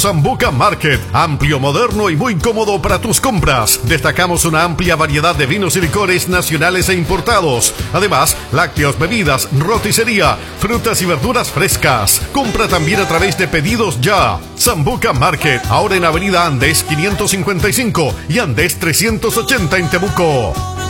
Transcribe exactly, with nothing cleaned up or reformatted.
Zambuca Market, amplio, moderno y muy cómodo para tus compras. Destacamos una amplia variedad de vinos y licores nacionales e importados. Además, lácteos, bebidas, roticería, frutas y verduras frescas. Compra también a través de Pedidos Ya. Zambuca Market, ahora en Avenida Andes quinientos cincuenta y cinco y Andes trescientos ochenta en Temuco.